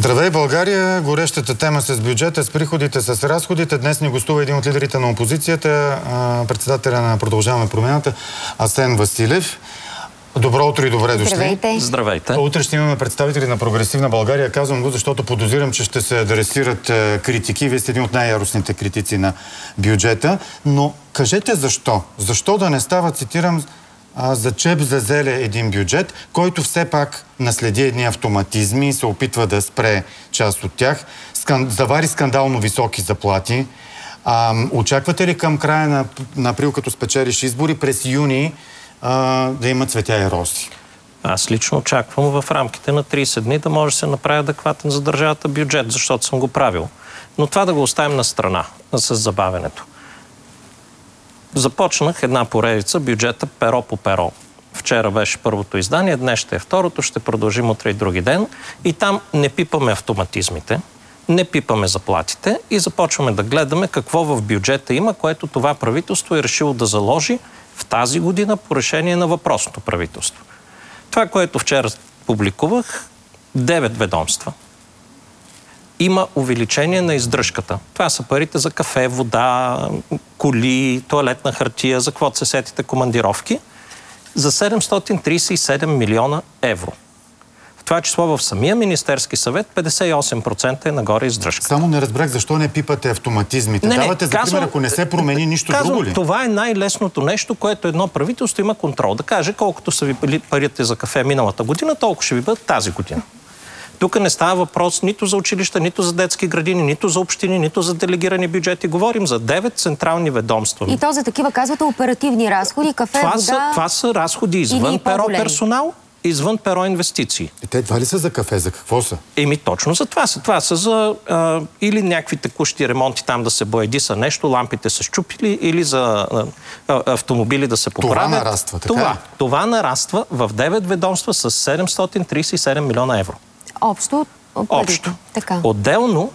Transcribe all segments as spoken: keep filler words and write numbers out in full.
Здравей, България! Горещата тема с бюджета, с приходите, с разходите. Днес ни гостува един от лидерите на опозицията, председателя на Продължаваме промяната, Асен Василев. Добро утро и добре дошли. Здравейте. Здравейте. Утре ще имаме представители на Прогресивна България. Казвам го, защото подозирам, че ще се адресират критики. Вие сте един от най-яростните критици на бюджета. Но кажете защо? Защо да не става, цитирам, за чеп за зеле един бюджет, който все пак наследи едни автоматизми и се опитва да спре част от тях, скан... завари скандално високи заплати. А, очаквате ли към края на, на април, като спечелиш избори, през юни а, да има цветя и рози? Аз лично очаквам в рамките на трийсет дни да може да се направи адекватен за държавата бюджет, защото съм го правил. Но това да го оставим на страна с забавянето. Започнах една поредица бюджета перо по перо. Вчера беше първото издание, днес ще е второто, ще продължим утре и други ден. И там не пипаме автоматизмите, не пипаме заплатите и започваме да гледаме какво в бюджета има, което това правителство е решило да заложи в тази година по решение на въпросното правителство. Това, което вчера публикувах, девет ведомства. Има увеличение на издръжката. Това са парите за кафе, вода, коли, тоалетна хартия, за каквото се сетите, командировки, за седемстотин трийсет и седем милиона евро. В това число в самия Министерски съвет петдесет и осем процента е нагоре издръжка. Само не разбрах защо не пипате автоматизмите. Не, не, Давате за казвам, пример, ако не се промени нищо казвам, друго ли? Това е най-лесното нещо, което едно правителство има контрол. Да каже колкото са ви били парите за кафе миналата година, толкова ще ви бъдат тази година. Тук не става въпрос нито за училища, нито за детски градини, нито за общини, нито за делегирани бюджети. Говорим за девет централни ведомства. И то за такива казвате оперативни разходи, кафе, това вода... Са, това са разходи извън перо персонал, извън перо инвестиции. И те едва ли са за кафе? За какво са? Еми точно за това са. Това са за а, или някакви текущи ремонти там да се боядиса нещо, лампите са счупили, или за а, а, автомобили да се поправят. Това нараства, така това, ли? това нараства в девет ведомства с седемстотин трийсет и седем милиона евро. Общо? Общо. Така. Отделно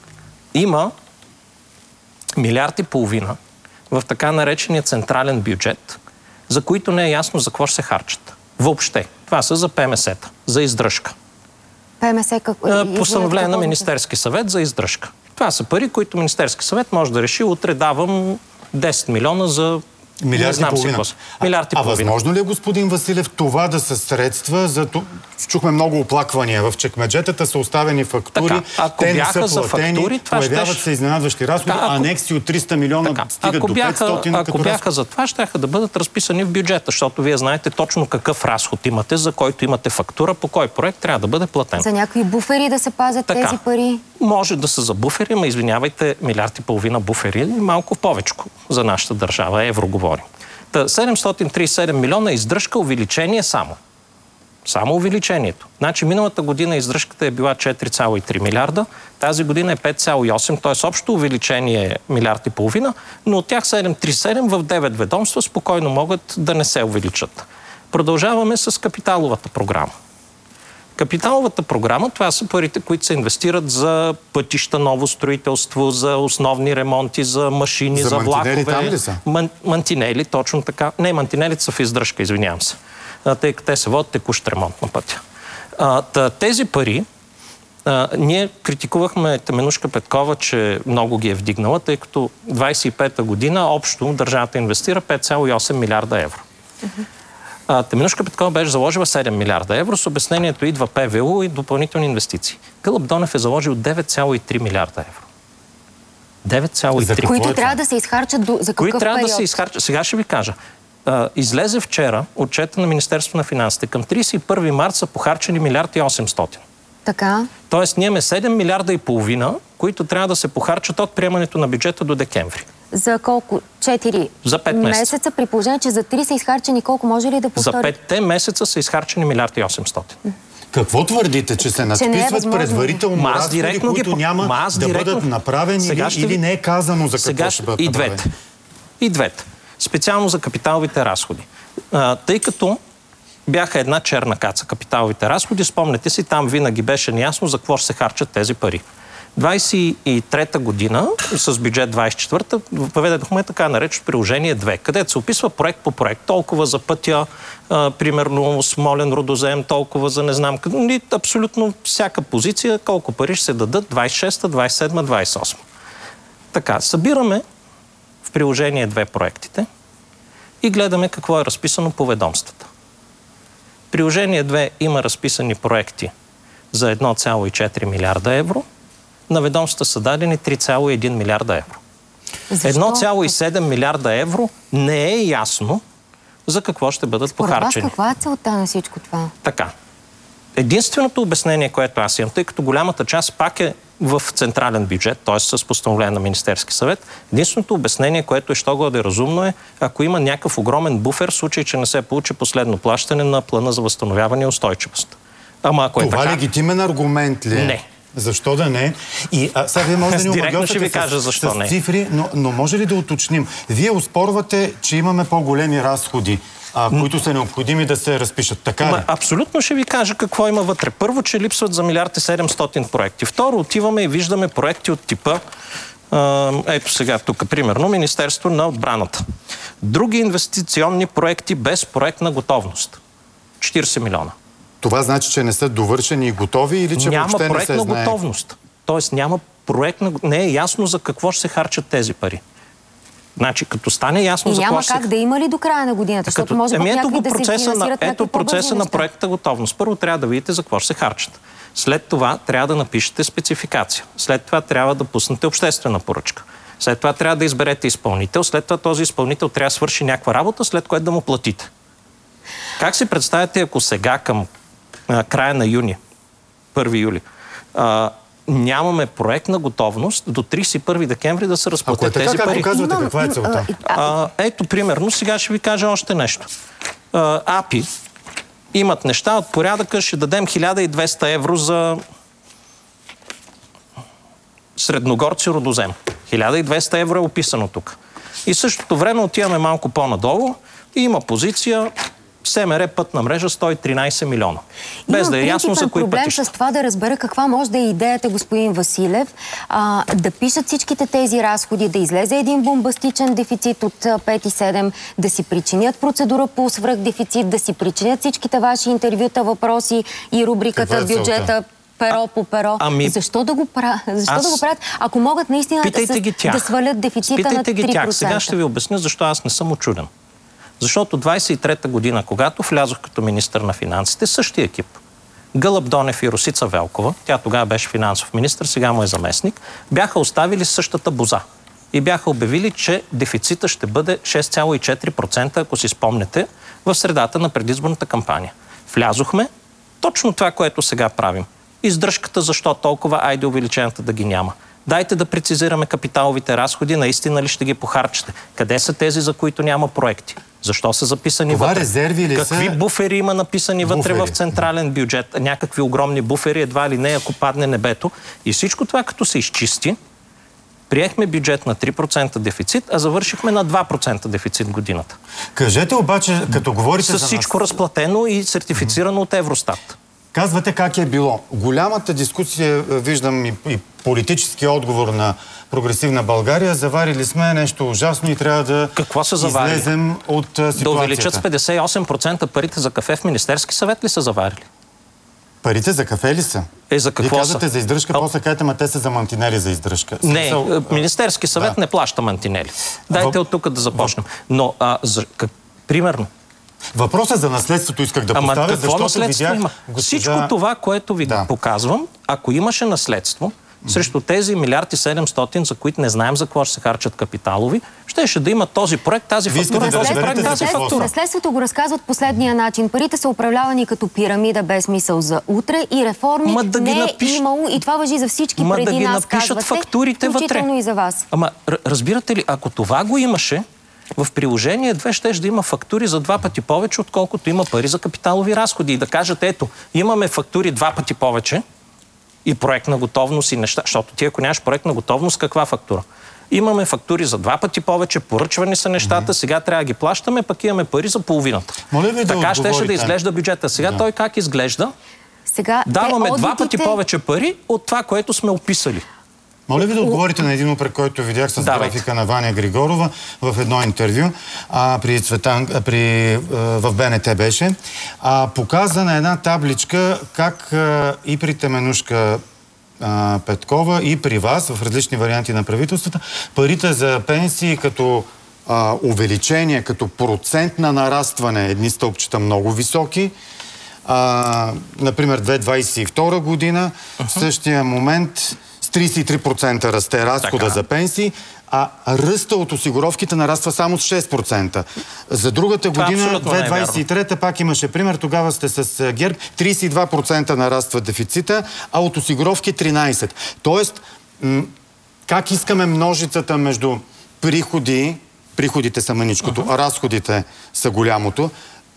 има милиард и половина в така наречения централен бюджет, за които не е ясно за какво ще се харчат. Въобще. Това са за ПМС-та, за издръжка. ПМС какво? Постановление на Министерски съвет за издръжка. Това са пари, които Министерски съвет може да реши. Утре давам десет милиона за... Милиард и половина. Милиард и а, а половина. възможно ли е, господин Василев, това да са средства? За... Чухме много оплаквания. В чекмеджетата са оставени фактури, така, ако те не бяха са платени, за фактури, това появяват щеш... се изненадващи разходи, да, ако... анекси от триста милиона така, стигат ако до бяха, петстотин. Ако бяха разход. За това, щяха да бъдат разписани в бюджета, защото вие знаете точно какъв разход имате, за който имате фактура, по кой проект трябва да бъде платен. За някакви буфери да се пазят така, тези пари? Може да са за буфери, ма извинявайте, милиард и половина буфери и малко повечко за нашата държава. Евро говорим. седемстотин трийсет и седем милиона издръжка, увеличение само. Само увеличението. Значи миналата година издръжката е била четири цяло и три милиарда, тази година е пет цяло и осем, т.е. общо увеличение е милиард и половина, но от тях седем цяло трийсет и седем в девет ведомства спокойно могат да не се увеличат. Продължаваме с капиталовата програма. Капиталовата програма, това са парите, които се инвестират за пътища, ново строителство, за основни ремонти, за машини, за, за влакове. За мантинели там ли са? Ман, мантинели, точно така. Не, мантинелите са в издръжка, извинявам се. А, тъй като те се водят текущ ремонт на пътя. А, тъ, тези пари, а, ние критикувахме Теменужка Петкова, че много ги е вдигнала, тъй като двайсет и пета година общо държавата инвестира пет цяло и осем милиарда евро. Uh-huh. Теменужка Петкова беше заложила седем милиарда евро, с обяснението идва ПВУ и допълнителни инвестиции. Гълъб Донев е заложил девет цяло и три милиарда евро. девет цяло и три. Които трябва да се изхарчат до... за какъв Които трябва период? да се изхарчат. Сега ще ви кажа. Излезе вчера отчета на Министерството на финансите. Към трийсет и първи март са похарчени милиард и осемстотин. Така. Тоест ние имаме седем милиарда и половина, които трябва да се похарчат от приемането на бюджета до декември. За колко? Четири за пет месеца. месеца, при положение, че за три са изхарчени колко, може ли да повтори? За петте месеца са изхарчени милиард и осемстотин. Какво твърдите, че се надписват е предварително разходи, които ги... няма да директно... бъдат направени сега или, или не е казано за какво сега ще бъдат и направени? Двете. И двете. Специално за капиталовите разходи. А, тъй като бяха една черна каца капиталовите разходи, спомнете си, там винаги беше неясно за какво ще се харчат тези пари. двадесет и трета година с бюджет двадесет и четвърта въведохме така наречено приложение две, където се описва проект по проект. Толкова за пътя, а, примерно Смолен, Рудозем, толкова за не знам къде. Абсолютно всяка позиция, колко пари ще се дадат двадесет и шеста, двадесет и седма, двадесет и осма. Така, събираме в приложение две проектите и гледаме какво е разписано по ведомствата. Приложение две има разписани проекти за едно цяло и четири милиарда евро. На ведомствата са дадени три цяло и един милиарда евро. Защо? едно цяло и седем милиарда евро не е ясно за какво ще бъдат Според похарчени. вас каква е целта на всичко това? Така. Единственото обяснение, което аз имам, тъй като голямата част пак е в централен бюджет, т.е. с постановление на Министерски съвет, единственото обяснение, което е що годе разумно е, ако има някакъв огромен буфер, в случай, че не се получи последно плащане на плана за възстановяване и устойчивост. Ама ако Това е така... легитимен аргумент ли е? Не. Защо да не? И а, сега вие може да ни Директно ще ви кажа с, защо с не. цифри, но, но може ли да уточним? Вие оспорвате, че имаме по-големи разходи, а, които са необходими да се разпишат. Така Ма, ли? абсолютно ще ви кажа какво има вътре. Първо, че липсват за милиард и седемстотин проекти. Второ, отиваме и виждаме проекти от типа а, ето сега тук, примерно, Министерство на отбраната. Други инвестиционни проекти без проектна готовност. четиридесет милиона. Това значи, че не са довършени и готови или че Няма въобще не се проектна знае? готовност. Тоест няма проектна... Не е ясно за какво ще се харчат тези пари. Значи, като стане ясно И за няма какво как ще... да има ли до края на годината, защото Като... може Еми, ето някакви го да се процеса на, финансират ето някакви по-бързи процеса на неща. проекта готовност. Първо трябва да видите за какво ще се харчат. След това трябва да напишете спецификация. След това трябва да пуснете обществена поръчка. След това трябва да изберете изпълнител. След това този изпълнител трябва да свърши някаква работа, след което да му платите. Как си представяте, ако сега към а, края на юни, първи юли, а, нямаме проектна готовност до тридесет и първи декември да се разплатят Ако е така, тези как пари? го казвате, Имам- каква е целта? А, ето, примерно, сега ще ви кажа още нещо. А, АПИ имат неща от порядъка, ще дадем хиляда и двеста евро за Средногорци Родозем. хиляда и двеста евро е описано тук. И в същото време отиваме малко по-надолу и има позиция СМР пътна мрежа сто и тринадесет милиона. Без Имам да е ясно за принципен кои проблем пътища. с това да разбера каква може да е идеята, господин Василев, а, да пишат всичките тези разходи, да излезе един бомбастичен дефицит от а, пет и седем, да си причинят процедура по свръхдефицит, да си причинят всичките ваши интервюта, въпроси и рубриката Каква е целта? бюджета перо по перо. Ами, Защо да го правят? Защо аз- да го правят, ако могат наистина да, Питайте ги с, тях. да свалят дефицита Питайте на три процента? ги тях. Сега ще ви обясня защо аз не съм учуден. Защото двадесет и трета година, когато влязох като министър на финансите, същия екип. Гълъб Донев и Росица Велкова, тя тогава беше финансов министър, сега му е заместник, бяха оставили същата боза. И бяха обявили, че дефицита ще бъде шест цяло и четири процента, ако си спомнете, в средата на предизборната кампания. Влязохме, точно това, което сега правим. Издръжката, защо толкова, айде увеличената да ги няма. Дайте да прецизираме капиталовите разходи, наистина ли ще ги похарчите? Къде са тези, за които няма проекти? Защо са записани Това вътре? резерви ли Какви са? буфери има написани вътре Буфери. в централен бюджет? Някакви огромни буфери, едва ли не, ако падне небето. И всичко това, като се изчисти, приехме бюджет на три процента дефицит, а завършихме на два процента дефицит годината. Кажете обаче, като говорите С за всичко нас... разплатено и сертифицирано от Евростат. Казвате как е било. Голямата дискусия, виждам и, и политически отговор на Прогресивна България. Заварили сме нещо ужасно и трябва да Какво са заварили? излезем от а, ситуацията. Да увеличат с петдесет и осем процента парите за кафе в Министерски съвет ли са заварили? Парите за кафе ли са? Е, за Вие какво казвате са? за издръжка, А- после кажете, ма те са за мантинели за издръжка. Не, Смисъл, е, Министерски съвет да. не плаща мантинели. Дайте В- от тук да започнем. Но, а, за, как, примерно, Въпросът за наследството исках да ама поставя, какво защото наследство видях има? госпожа... Всичко това, което ви Да. показвам, ако имаше наследство, срещу тези милиард и седемстотин, за които не знаем за какво ще се харчат капиталови, щеше да има този проект, тази Вие фактура, искате да този разберете проект, за тази какво фактура. Наследството го разказват последния начин. Парите са управлявани като пирамида без мисъл за утре и реформи Ма да ги не е напиш- имало и това важи за всички Ма преди да ги нас, напишат казвате, фактурите вътре. включително и за вас. Ама, р- разбирате ли, ако това го имаше, в приложение две щеше да има фактури за два пъти повече, отколкото има пари за капиталови разходи. И да кажат, ето, имаме фактури два пъти повече и проектна готовност и неща. Защото ти, ако нямаш проектна готовност, каква фактура? Имаме фактури за два пъти повече, поръчвани са нещата, сега трябва да ги плащаме, пък имаме пари за половината. Моля ви да така щеше да отговорите. изглежда бюджета. Сега Да. той как изглежда? Сега, те Даваме два одитите- пъти повече пари от това, което сме описали. Моля ви да отговорите на един упрек, който видях с Давайте. графика на Ваня Григорова в едно интервю а, при Цветан, а, при, а, в БНТ беше. А, показа на една табличка как а, и при Теменушка а, Петкова, и при вас, в различни варианти на правителствата, парите за пенсии като а, увеличение, като процент на нарастване, едни стълбчета много високи. А, например, две хиляди двадесет и втора година, uh-huh. в същия момент с тридесет и три процента расте разхода така. За пенсии, а ръста от осигуровките нараства само с шест процента. За другата Това година, две хиляди двадесет и трета, пак имаше пример, тогава сте с ГЕРБ, тридесет и два процента нараства дефицита, а от осигуровки тринадесет процента. Тоест, м- как искаме множицата между приходи, приходите са маничкото, uh-huh. а разходите са голямото,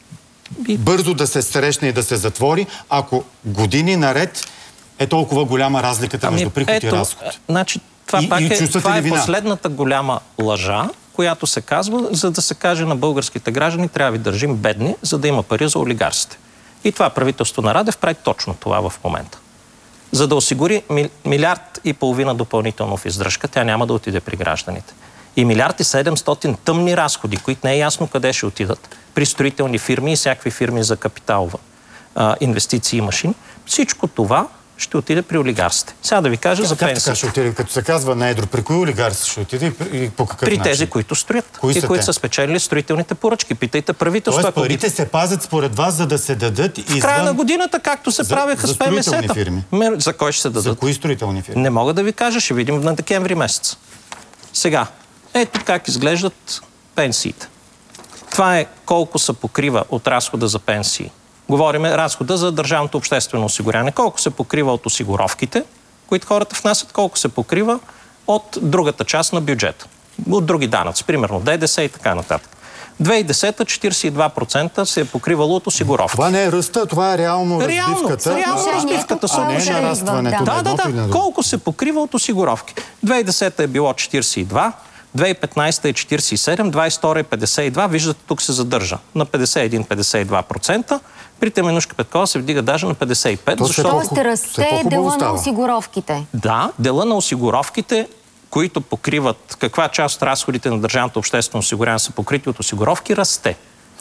бързо да се срещне и да се затвори, ако години наред е толкова голяма разликата ами, между приход ето, и разход. Значи, това и, пак и е, това е последната голяма лъжа, която се казва, за да се каже на българските граждани, трябва да ви държим бедни, за да има пари за олигарсите. И това правителство на Радев прави точно това в момента. За да осигури милиард и половина допълнително в издръжка, тя няма да отиде при гражданите. И милиард и седемстотин тъмни разходи, които не е ясно къде ще отидат, при строителни фирми и всякакви фирми за капиталова а, инвестиции и машини. Всичко това ще отиде при олигарсите. Сега да ви кажа как, за как пенсията. Така ще отиде, като се казва на едро, при кои олигарси ще отиде и по какъв при начин? тези, които строят. Кои и са които те? са спечелили строителните поръчки. Питайте правителство. Тоест парите ги... се пазят според вас, за да се дадат извън... В края на годината, както се за, правеха за с ПМС-та. фирми. За кой ще се дадат? За кои строителни фирми? Не мога да ви кажа, ще видим на декември месец. Сега, ето как изглеждат пенсиите. Това е колко се покрива от разхода за пенсии. Говориме разхода за държавното обществено осигуряване. Колко се покрива от осигуровките, които хората внасят, колко се покрива от другата част на бюджета. От други данъци, примерно ДДС и така нататък. две хиляди и десета четиридесет и два процента се е покривало от осигуровки. Това не е ръста, това е реално разбивката. Реално разбивката се не е нарастването. Да, да, да. Колко се покрива от осигуровки. две хиляди и десета е било четиридесет и два, две хиляди и петнадесета е четиридесет и седем, две хиляди и втора е петдесет и два. Виждате, тук се задържа на петдесет и един до петдесет и два процента. При Теменушка Петкова се вдига даже на петдесет и пет. Защото Тоест расте дела на осигуровките. Да, дела на осигуровките, които покриват каква част от разходите на държавното обществено осигуряване са покрити от осигуровки, расте.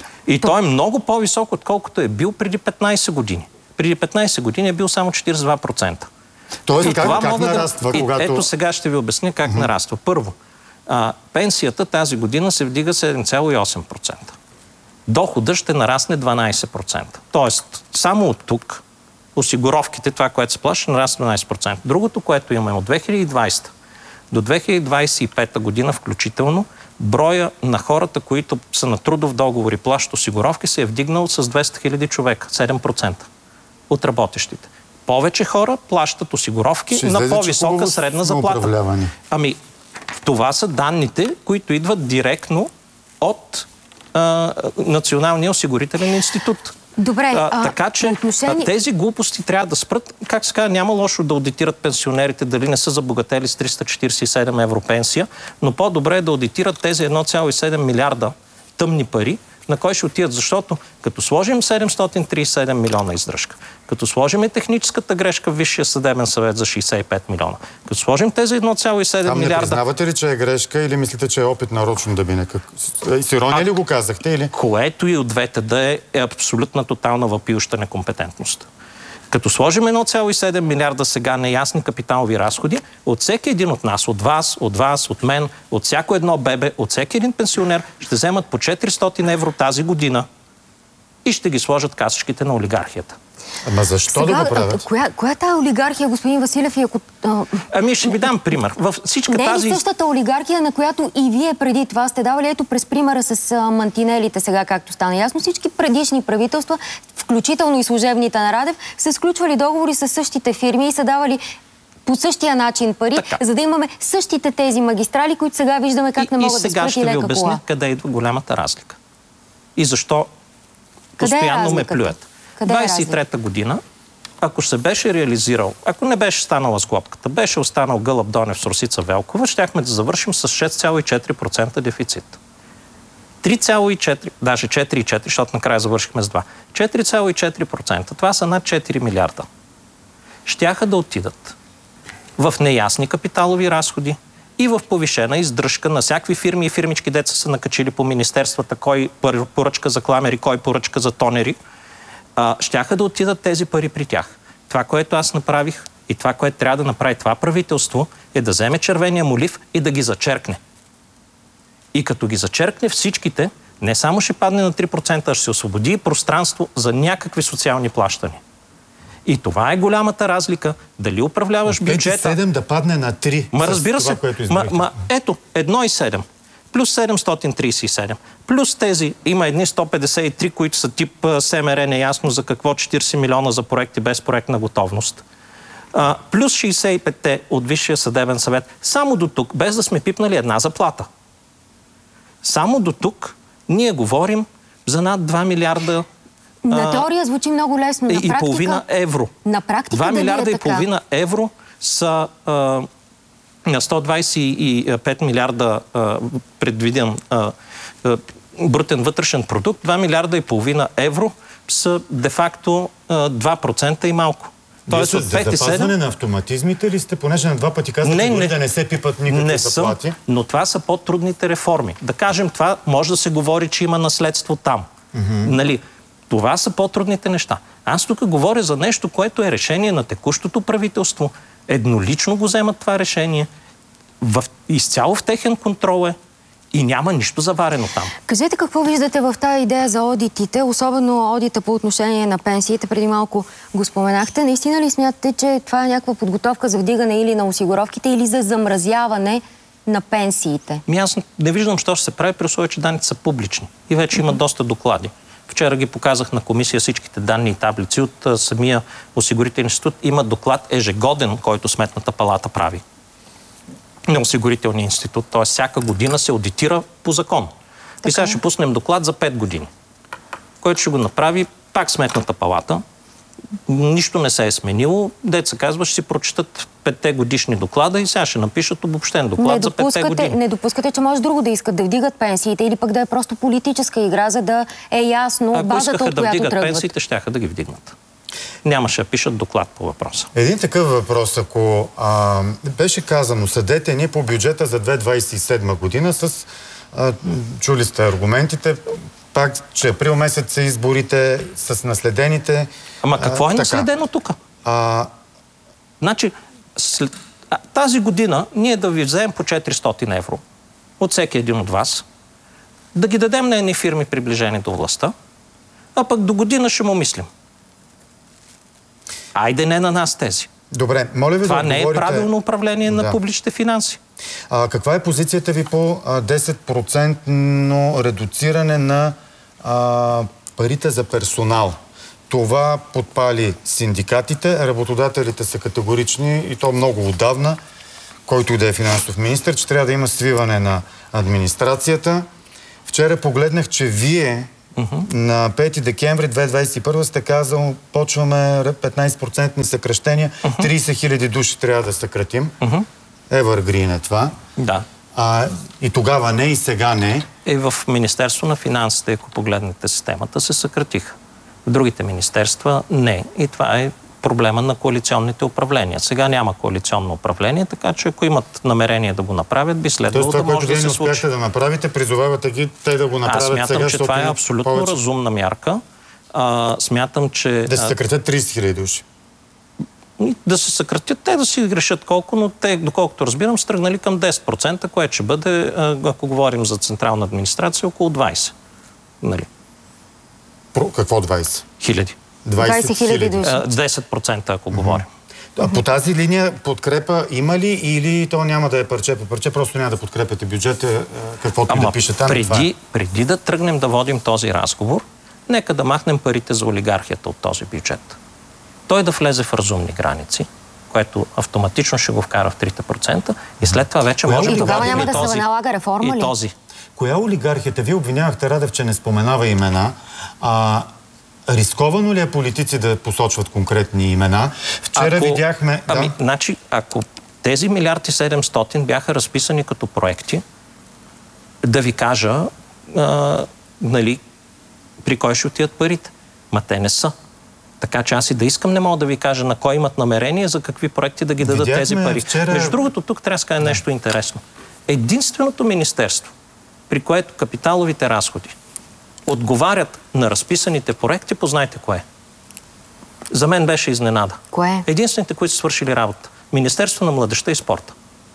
И То... той е много по-висок, отколкото е бил преди петнадесет години. Преди петнадесет години е бил само четиридесет и два процента. Тоест, как, как нараства, да... когато... Ето сега ще ви обясня как uh-huh. нараства. Първо, а, пенсията тази година се вдига седем цяло и осем процента. Доходът ще нарасне дванадесет процента. Тоест, само от тук осигуровките, това, което се плаща, ще нарасне дванадесет процента. Другото, което имаме от две хиляди и двадесета до две хиляди двадесет и пета година включително, броя на хората, които са на трудов договор и плащат осигуровки, се е вдигнал с двеста хиляди човека, седем процента от работещите. Повече хора плащат осигуровки ще на по-висока средна заплата. Ами, това са данните, които идват директно от а, Националния осигурителен институт. Добре, а, а, така че отношение... тези глупости трябва да спрат. Как се казва, няма лошо да аудитират пенсионерите, дали не са забогатели с триста четиридесет и седем евро пенсия, но по-добре е да аудитират тези едно цяло и седем милиарда тъмни пари, на кой ще отидат, защото като сложим седемстотин тридесет и седем милиона издръжка, като сложим и техническата грешка в Висшия съдебен съвет за шейсет и пет милиона, като сложим тези едно цяло и седем Там не милиарда... признавате ли, че е грешка или мислите, че е опит нарочно да бине? Как... С ирония а... ли го казахте? Или? Което и от двете да е, е абсолютна тотална въпиюща некомпетентност. Като сложим едно цяло и седем милиарда сега неясни капиталови разходи, от всеки един от нас, от вас, от вас, от мен, от всяко едно бебе, от всеки един пенсионер ще вземат по четиристотин евро тази година и ще ги сложат касичките на олигархията. Ама защо сега, да го правят? Коя, коя е тази олигархия, господин Василев? И ако, а... Ами ще ви дам пример. Във всичка не тази... е ли същата олигархия, на която и вие преди това сте давали, ето през примера с а, мантинелите сега, както стана ясно, всички предишни правителства, включително и служебните на Радев, са сключвали договори с същите фирми и са давали по същия начин пари, така. За да имаме същите тези магистрали, които сега виждаме как и, не могат да спрат и лека кола. И сега ще ви обясня къде идва голямата разлика. И защо къде постоянно е ме плюят. двадесет и трета година, ако се беше реализирал, ако не беше станала сглобката, беше останал Гълъб Донев с Росица Велкова, щяхме да завършим с шест цяло и четири процента дефицит. три цяло и четири, даже четири цяло и четири, защото накрая завършихме с два. четири цяло и четири процента, това са над четири милиарда. Щяха да отидат в неясни капиталови разходи и в повишена издръжка на всякакви фирми и фирмички, деца са накачили по министерствата, кой поръчка за кламери, кой поръчка за тонери, а, щяха да отидат тези пари при тях. Това, което аз направих и това, което трябва да направи това правителство, е да вземе червения молив и да ги зачеркне. И като ги зачеркне всичките, не само ще падне на три процента, а ще се освободи пространство за някакви социални плащания. И това е голямата разлика. Дали управляваш бюджета... пет цяло и седем да падне на три. Ма разбира се. Това, ма, ма, ето, едно цяло и седем. Плюс седемстотин тридесет и седем. Плюс тези, има едни сто петдесет и три, които са тип СМР, неясно за какво, четиридесет милиона за проекти без проектна готовност. А, плюс шейсет и пет от Висшия съдебен съвет. Само до тук, без да сме пипнали една заплата. Само до тук ние говорим за над два милиарда. На теория звучи много лесно. На и практика, половина евро. На практика два милиарда е и половина евро са а, на сто двадесет и пет милиарда а, предвиден а, а, брутен вътрешен продукт. два милиарда и половина евро са де-факто а, два процента и малко. Тоест, за запазване на автоматизмите ли сте, понеже на два пъти казвате, не, да не се пипат никакви не заплати? Съм, но това са по-трудните реформи. Да кажем, това може да се говори, че има наследство там. Mm-hmm. Нали? Това са по-трудните неща. Аз тук говоря за нещо, което е решение на текущото правителство. Еднолично го вземат това решение. В, изцяло в техен контрол е и няма нищо заварено там. Кажете какво виждате в тази идея за одитите, особено одита по отношение на пенсиите. Преди малко го споменахте. Наистина ли смятате, че това е някаква подготовка за вдигане или на осигуровките, или за замразяване на пенсиите? Ми аз не виждам, що ще се прави, при условие, че данните са публични. И вече има доста доклади. Вчера ги показах на комисия всичките данни и таблици от а, самия осигурителен институт. Има доклад ежегоден, който Сметната палата прави на осигурителния институт. Т.е. всяка година се аудитира по закон. Така. И сега ще пуснем доклад за пет години, който ще го направи пак Сметната палата. Нищо не се е сменило. Деца казва, ще си прочитат петте годишни доклада и сега ще напишат обобщен доклад за петте години. Не допускате, че може друго да искат да вдигат пенсиите или пък да е просто политическа игра, за да е ясно Ако базата, от която тръгват. Ако искаха да вдигат пенсиите, щяха да ги вдигнат. Нямаше да пишат доклад по въпроса. Един такъв въпрос, ако а, беше казано, съдете ни по бюджета за две хиляди двадесет и седма година с, а, чули сте аргументите, пак, че април месец са изборите с наследените. Ама какво а, е така наследено тук? А... Значи, след... а, тази година ние да ви вземем по четиристотин евро от всеки един от вас, да ги дадем на едни фирми приближени до властта, а пък до година ще му мислим. Айде не на нас тези. Добре, моля ви Това да не отговорите... е правилно управление да. на публичните финанси. А, каква е позицията ви по а, десет процента редуциране на а, парите за персонал? Това подпали синдикатите, работодателите са категорични и то много отдавна, който и да е финансов министър, че трябва да има свиване на администрацията. Вчера погледнах, че вие Uh-huh. на пети декември две хиляди двадесет и първа сте казал, почваме петнайсет процента съкращения, uh-huh. трийсет хиляди души трябва да съкратим. Uh-huh. Evergreen е това. Да. А, и тогава не, и сега не. И в Министерство на финансите, ако погледнете системата, се съкратиха. В другите министерства не. И това е проблема на коалиционните управления. Сега няма коалиционно управление, така че ако имат намерение да го направят, би следвало да може да се случи. Това, което вие не успяхте да направите, призовавате ги те да го направят сега. Аз смятам, сега, че това е абсолютно повече разумна мярка. А, смятам, че... Да се съкратят трийсет хиляди души. Да се съкратят, те да си грешат колко, но те, доколкото разбирам, са тръгнали към десет процента, което ще бъде, ако говорим за централна администрация, около двайсет. Нали? Про, какво двайсет? Хиляди. двайсет хиляди души. десет процента, ако mm-hmm. говорим. А по тази линия подкрепа има ли или то няма да е парче по парче, просто няма да подкрепяте бюджета, каквото и да пише там? Преди, преди да тръгнем да водим този разговор, нека да махнем парите за олигархията от този бюджет. Той да влезе в разумни граници, което автоматично ще го вкара в трите процента и след това вече може да водим и да този. Се налага реформа ли? И този. Коя олигархията? Вие обвинявахте Радев, че не споменава имена. А, рисковано ли е политици да посочват конкретни имена? Вчера ако, видяхме... Ами, да? значи, ако тези милиард и седемстотин бяха разписани като проекти, да ви кажа, а, нали, при кой ще отидат парите. Ма те не са. Така че аз и да искам не мога да ви кажа на кой имат намерение, за какви проекти да ги дадат Видяхме тези пари. вчера... Между другото, тук трябва да скажа нещо интересно. Единственото министерство, при което капиталовите разходи отговарят на разписаните проекти, познайте кое е. За мен беше изненада. Кое? Единствените, които са свършили работа. Министерство на младежта и спорта.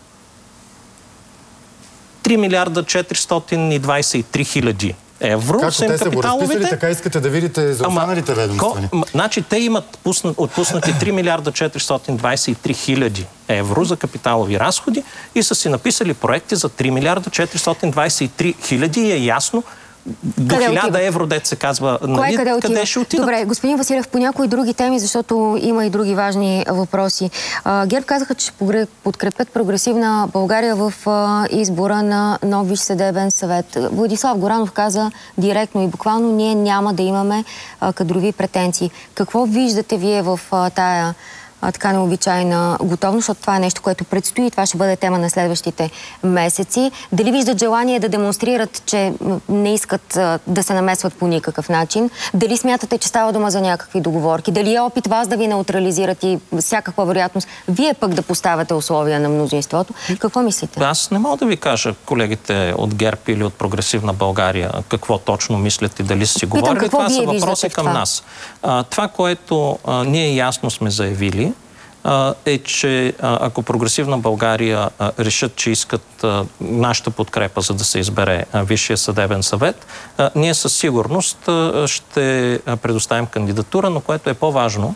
три милиарда четиристотин двадесет и три хиляди евро. Както те са го разписали, така искате да видите за останалите ведомствени. Значи те имат пуснат, отпуснати три милиарда четиристотин двадесет и три хиляди евро за капиталови разходи и са си написали проекти за три милиарда четиристотин двадесет и три хиляди и е ясно до хиляда евро, дет се казва, нали, къде, къде ще отидат? Добре, господин Василев, по някои други теми, защото има и други важни въпроси. А, ГЕРБ казаха, че ще подкрепят Прогресивна България в а, избора на нов Висш съдебен съвет. Владислав Горанов каза директно и буквално: ние няма да имаме а, кадрови претенции. Какво виждате вие в а, тая а, така необичайна готовност, защото това е нещо, което предстои и това ще бъде тема на следващите месеци. Дали виждат желание да демонстрират, че не искат а, да се намесват по никакъв начин? Дали смятате, че става дума за някакви договорки? Дали е опит вас да ви неутрализират и всякаква вероятност вие пък да поставяте условия на мнозинството? Какво мислите? Аз не мога да ви кажа колегите от ГЕРБ или от Прогресивна България какво точно мислят и дали са си говорили. Това са въпроси към това? нас. А, това, което а, ние ясно сме заявили, е, че ако Прогресивна България решат, че искат нашата подкрепа, за да се избере Висшия съдебен съвет, ние със сигурност ще предоставим кандидатура, но което е по-важно,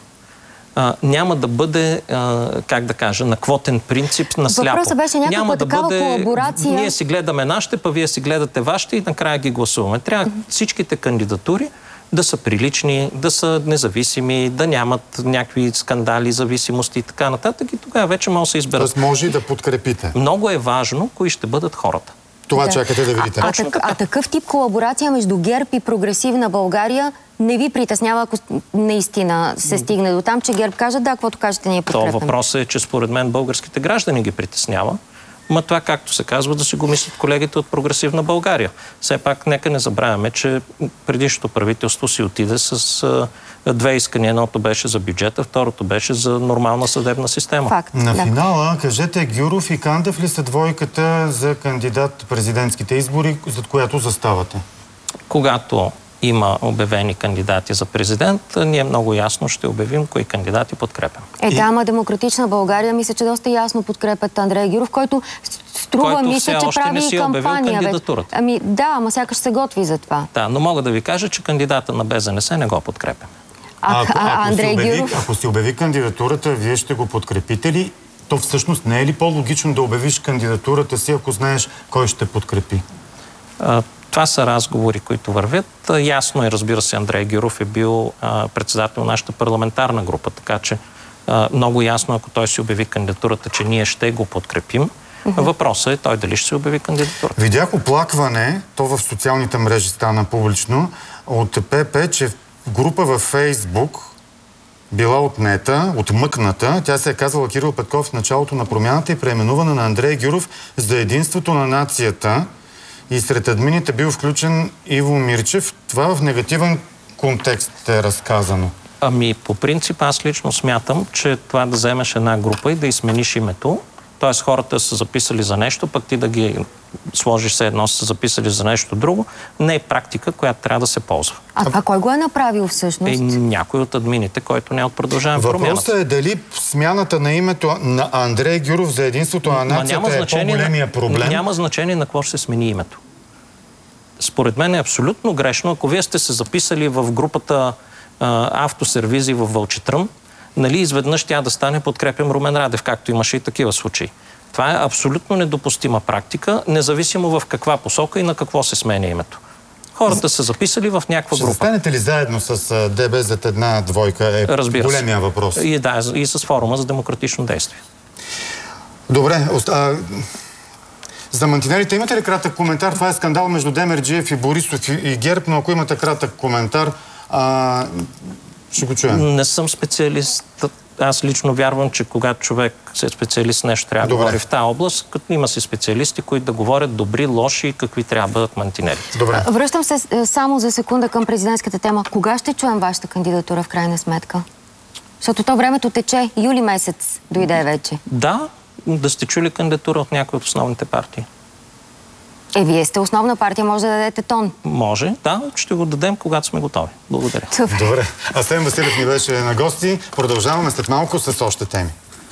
няма да бъде, как да кажа, на квотен принцип, на сляпо. Въпросът беше някаква няма да такава бъде, колаборация. Ние си гледаме нашите, па вие си гледате вашите и накрая ги гласуваме. Трябва всичките кандидатури да са прилични, да са независими, да нямат някакви скандали, зависимости и така нататък. И тогава вече може да се изберат. Тоест може и да подкрепите. Много е важно кои ще бъдат хората. Това да. чакате да видите. А, а, так, а такъв тип колаборация между ГЕРБ и Прогресивна България не ви притеснява, ако наистина се стигне до там, че ГЕРБ каже: да, каквото кажете, ние подкрепяме? То въпросът е, че според мен българските граждани ги притеснява. Ма това, както се казва, да си го мислят колегите от Прогресивна България. Все пак, нека не забравяме, че предишното правителство си отиде с а, две искания. Едното беше за бюджета, второто беше за нормална съдебна система. Факт. На да. финала, кажете, Гюров и Кандев ли са двойката за кандидат в президентските избори, зад която заставате? Когато има обявени кандидати за президент, ние много ясно ще обявим кои кандидати подкрепям. Е, да, ама Демократична България мисля, че доста ясно подкрепят Андрей Гюров, който струва, който мисля, че прави не си кампания. Кандидатурата. Ами да, ама сякаш се готви за това. Да, но мога да ви кажа, че кандидата на БЗНС не го подкрепям. А, ако, а, ако Андрей обяви, Гюров? Ако си обяви кандидатурата, вие ще го подкрепите ли? То всъщност не е ли по-логично да обявиш кандидатурата си, ако знаеш кой ще подкрепи? А, Това са разговори, които вървят. Ясно е, разбира се, Андрей Гюров е бил а, председател на нашата парламентарна група, така че а, много ясно, ако той си обяви кандидатурата, че ние ще го подкрепим. Mm-hmm. Въпросът е той дали ще се обяви кандидатурата. Видях оплакване, то в социалните мрежи стана публично, от ПП, че група във Фейсбук била отнета, отмъкната. Тя се е казвала Кирил Петков в началото на промяната и преименувана на Андрей Гюров за единството на нацията. И сред админите бил включен Иво Мирчев. Това в негативен контекст е разказано. Ами, по принцип, аз лично смятам, че това да вземеш една група и да й смениш името, т.е. хората са записали за нещо, пък ти да ги сложиш се едно, са записали за нещо друго, не е практика, която трябва да се ползва. А това кой го е направил всъщност? Е, някой от админите, който не е от Продължаваме Промяната. Въпросът е дали смяната на името на Андрей Гюров за единството на нацията е по-големия проблем. Няма значение на какво ще се смени името. Според мен е абсолютно грешно, ако вие сте се записали в групата а, автосервизи в Вълчетрън, нали, изведнъж тя да стане подкрепям Румен Радев, както имаше и такива случаи. Това е абсолютно недопустима практика, независимо в каква посока и на какво се сменя името. Хората са записали в някаква група. Ще застанете ли заедно с ДБ зад една двойка е Разбира големия се. въпрос? И, да, и с форума за демократично действие. Добре. А, за мантинелите имате ли кратък коментар? Това е скандал между Демерджиев и Борисов и ГЕРБ, но ако имате кратък коментар, а, ще го чуем. Не съм специалист Аз лично вярвам, че когато човек се е специалист нещо, трябва да говори в тази област, като има си специалисти, които да говорят добри, лоши и какви трябва да бъдат мантинелите. Добре. Връщам се само за секунда към президентската тема. Кога ще чуем вашата кандидатура в крайна сметка? Защото то времето тече. Юли месец дойде вече. Да, да сте чули кандидатура от някои от основните партии. Е, вие сте основна партия, може да дадете тон. Може, да, ще го дадем, когато сме готови. Благодаря. Добре. Добре. Асен Василев ни беше на гости. Продължаваме след малко с още теми.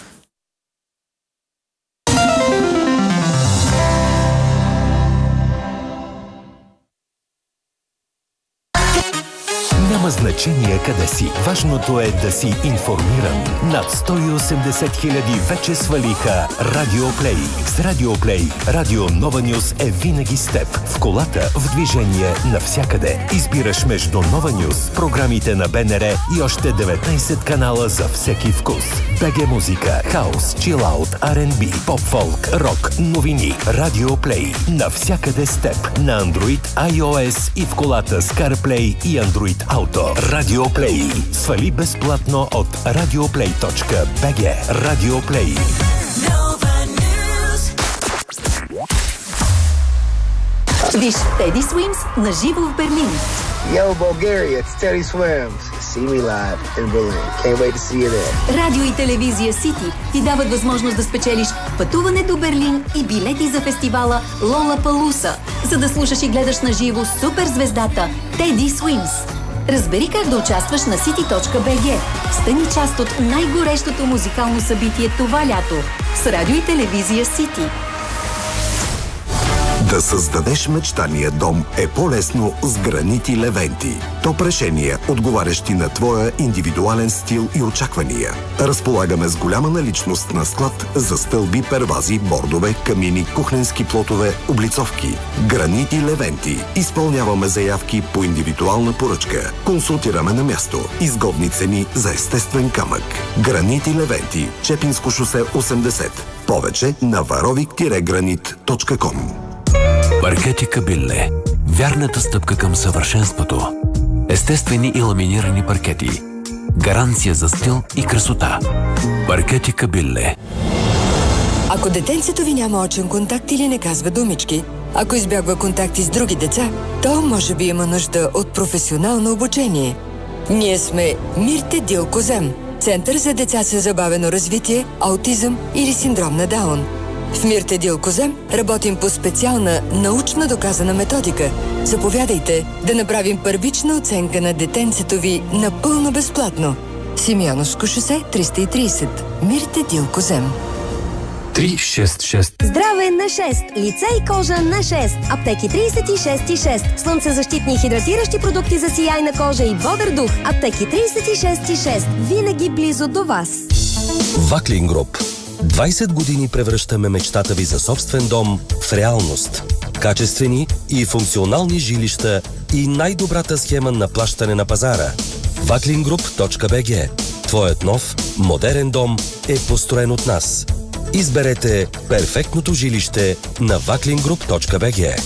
Няма значение къде си. Важното е да си информиран. Над сто и осемдесет хиляди вече свалиха Радио Плей. С Радио Плей Радио Нова Нюз е винаги с теб. В колата, в движение, навсякъде. Избираш между Нова Нюз, програмите на БНР и още деветнайсет канала за всеки вкус. БГ музика, хаус, чилаут, Ар енд Би, поп-фолк, рок, новини. Радио Плей. Навсякъде с теб. На Android, iOS и в колата с CarPlay и Android Auto. Радио Плей. Свали безплатно от радиоплей точка би джи. Радио Плей. Виж Теди Свимс на живо в Берлин. Yo, Bulgaria, it's Teddy Swims. See me live in Berlin. Can't wait to see you there. Радио и телевизия Сити ти дават възможност да спечелиш пътуване до Берлин и билети за фестивала Лолапалуса, за да слушаш и гледаш на живо суперзвездата Теди Свимс. Разбери как да участваш на сити точка би джи. Стани част от най-горещото музикално събитие това лято с радио и телевизия Сити. Да създадеш мечтания дом е по-лесно с гранити Левенти. Топ решения, отговарящи на твоя индивидуален стил и очаквания. Разполагаме с голяма наличност на склад за стълби, первази, бордове, камини, кухненски плотове, облицовки. Гранити Левенти. Изпълняваме заявки по индивидуална поръчка. Консултираме на място. Изгодни цени за естествен камък. Гранити Левенти. Чепинско шосе осемдесет. Повече на варовик гранит точка ком. Паркети Кабилле. Вярната стъпка към съвършенството. Естествени и ламинирани паркети. Гаранция за стил и красота. Паркети Кабилле. Ако детенцето ви няма очен контакт или не казва думички, ако избягва контакти с други деца, то може би има нужда от професионално обучение. Ние сме Мирте Дилкозем, Център за деца с забавено развитие, аутизъм или синдром на Даун. В Мирте Дилкозем работим по специална научно доказана методика. Заповядайте да направим първична оценка на детенцето ви напълно безплатно. Симеоновско шосе триста и трийсет. Мирте Дилкозем. три шест шест. Здраве на шест. Лице и кожа на шест. Аптеки трийсет и шест и шест. Слънцезащитни и хидратиращи продукти за сияйна кожа и бодър дух. Аптеки трийсет и шест и шест. Винаги близо до вас. Ваклин Груп. двайсет години превръщаме мечтата ви за собствен дом в реалност. Качествени и функционални жилища и най-добрата схема на плащане на пазара. ваклин груп точка би джи. Твоят нов, модерен дом е построен от нас. Изберете перфектното жилище на ваклин груп точка би джи.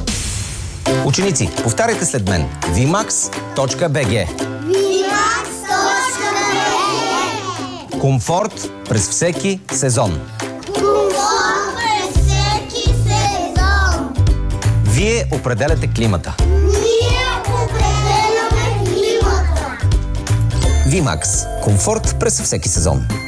Ученици, повтаряйте след мен. вимакс точка би джи. вимакс точка би джи. Комфорт през всеки сезон. Комфорт през всеки сезон. Вие определяте климата. Ние определяме климата. Вимакс. Комфорт през всеки сезон.